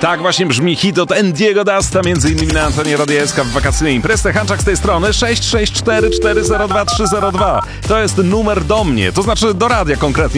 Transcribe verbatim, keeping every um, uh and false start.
Tak właśnie brzmi hit od Andiego Dusta, między innymi na antenie Radia S K w wakacyjnej imprezie. Hanczak z tej strony sześć sześć cztery cztery zero dwa trzy zero dwa. To jest numer do mnie, to znaczy do radia konkretnie.